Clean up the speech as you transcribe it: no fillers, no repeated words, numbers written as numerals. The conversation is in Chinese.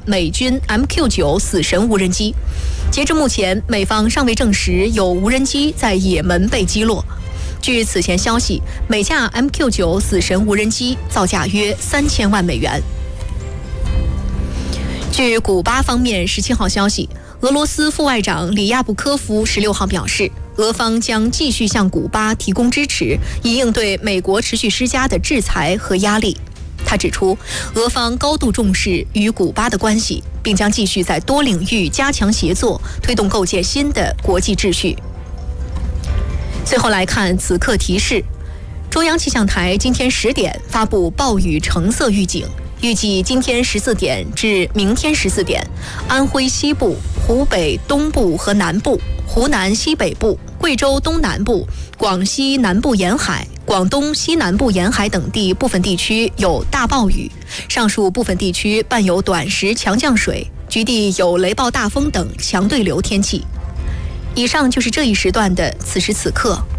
美军 MQ-9死神无人机。截至目前，美方尚未证实有无人机在也门被击落。据此前消息，每架 MQ-9死神无人机造价约3000万美元。据古巴方面17号消息，俄罗斯副外长里亚布科夫16号表示，俄方将继续向古巴提供支持，以应对美国持续施加的制裁和压力。他指出，俄方高度重视与古巴的关系，并将继续在多领域加强协作，推动构建新的国际秩序。最后来看此刻提示，中央气象台今天10点发布暴雨橙色预警，预计今天14点至明天14点，安徽西部、湖北东部和南部、湖南西北部、贵州东南部、广西南部沿海、广东西南部沿海等地部分地区有大暴雨，上述部分地区伴有短时强降水，局地有雷暴大风等强对流天气。以上就是这一时段的此时此刻。